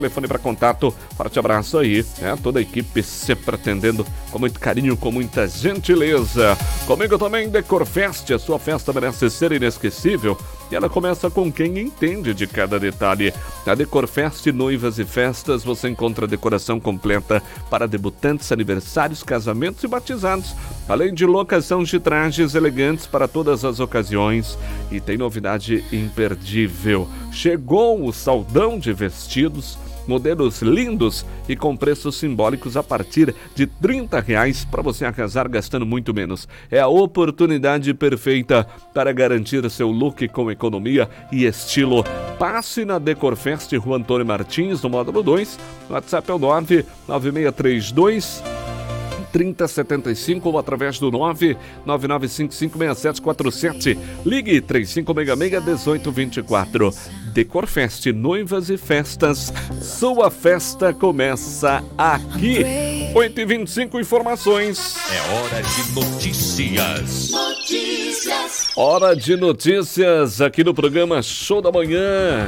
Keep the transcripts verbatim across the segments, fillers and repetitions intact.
Telefone para contato, forte abraço aí, né? Toda a equipe sempre atendendo com muito carinho, com muita gentileza. Comigo também, Decorfest, a sua festa merece ser inesquecível e ela começa com quem entende de cada detalhe. Na Decorfest Noivas e Festas você encontra decoração completa para debutantes, aniversários, casamentos e batizados, além de locação de trajes elegantes para todas as ocasiões. E tem novidade imperdível, chegou o saldão de vestidos, modelos lindos e com preços simbólicos a partir de trinta reais para você arrasar gastando muito menos. É a oportunidade perfeita para garantir seu look com economia e estilo. Passe na Decorfest Rua Antônio Martins, no módulo dois. O WhatsApp é o nove nove seis três dois trinta setenta e cinco ou através do nove nove nove cinco cinco seis sete quatro sete. Ligue três cinco seis seis um oito dois quatro. Decorfest Noivas e Festas. Sua festa começa aqui. oito e vinte e cinco, informações. É hora de notícias. Notícias. Hora de notícias aqui no programa Show da Manhã.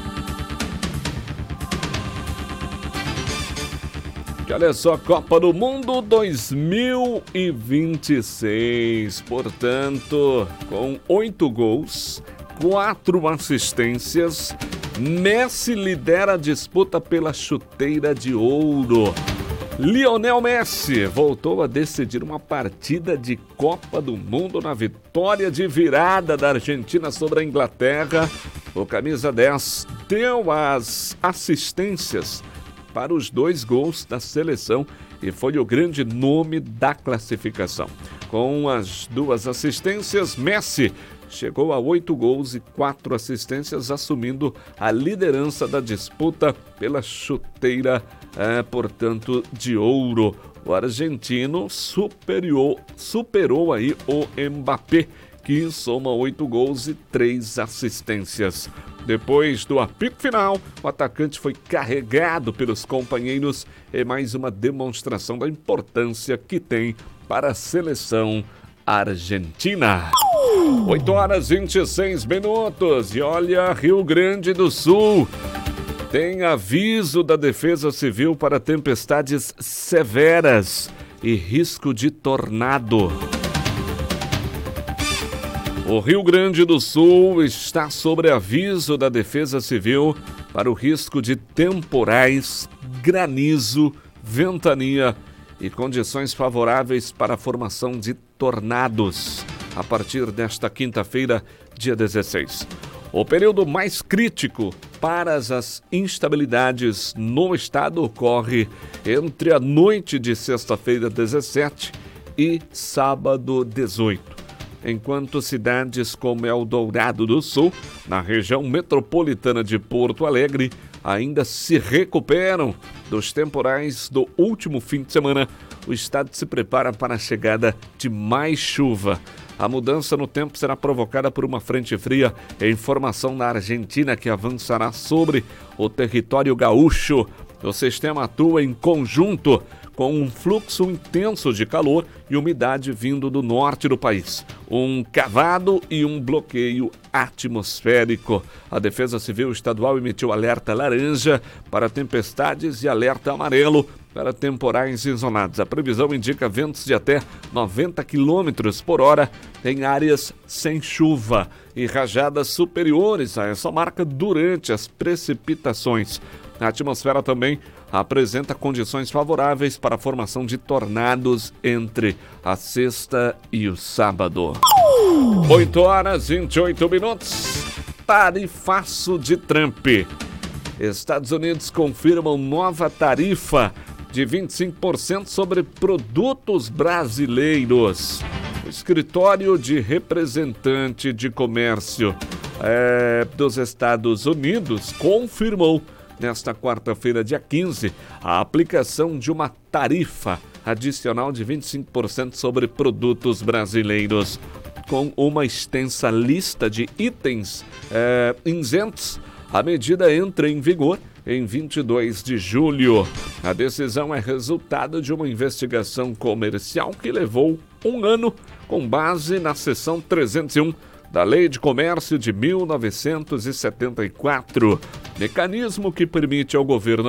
Olha só, Copa do Mundo dois mil e vinte e seis, portanto, com oito gols, quatro assistências, Messi lidera a disputa pela chuteira de ouro. Lionel Messi voltou a decidir uma partida de Copa do Mundo na vitória de virada da Argentina sobre a Inglaterra. O camisa dez deu as assistências para os dois gols da seleção e foi o grande nome da classificação. Com as duas assistências, Messi chegou a oito gols e quatro assistências, assumindo a liderança da disputa pela chuteira, é, portanto, de ouro. O argentino superior, superou aí o Mbappé, que soma oito gols e três assistências. Depois do apito final, o atacante foi carregado pelos companheiros em mais uma demonstração da importância que tem para a seleção argentina. oito horas e vinte e seis minutos e olha, Rio Grande do Sul tem aviso da Defesa Civil para tempestades severas e risco de tornado. O Rio Grande do Sul está sob aviso da Defesa Civil para o risco de temporais, granizo, ventania e condições favoráveis para a formação de tornados a partir desta quinta-feira, dia dezesseis. O período mais crítico para as instabilidades no estado ocorre entre a noite de sexta-feira, dezessete, e sábado, dezoito. Enquanto cidades como Eldorado do Sul, na região metropolitana de Porto Alegre, ainda se recuperam dos temporais do último fim de semana, o estado se prepara para a chegada de mais chuva. A mudança no tempo será provocada por uma frente fria em formação na Argentina que avançará sobre o território gaúcho. O sistema atua em conjunto com um fluxo intenso de calor e umidade vindo do norte do país, um cavado e um bloqueio atmosférico. A Defesa Civil Estadual emitiu alerta laranja para tempestades e alerta amarelo para temporais isolados. A previsão indica ventos de até noventa quilômetros por hora em áreas sem chuva e rajadas superiores a essa marca durante as precipitações. A atmosfera também apresenta condições favoráveis para a formação de tornados entre a sexta e o sábado. oito horas e vinte e oito minutos. Tarifaço de Trump. Estados Unidos confirmam nova tarifa de vinte e cinco por cento sobre produtos brasileiros. O escritório de representante de comércio é, dos Estados Unidos confirmou nesta quarta-feira, dia quinze, a aplicação de uma tarifa adicional de vinte e cinco por cento sobre produtos brasileiros, com uma extensa lista de itens é, isentos. A medida entra em vigor em vinte e dois de julho. A decisão é resultado de uma investigação comercial que levou um ano com base na seção trezentos e um da Lei de Comércio de mil novecentos e setenta e quatro. mecanismo que permite ao governo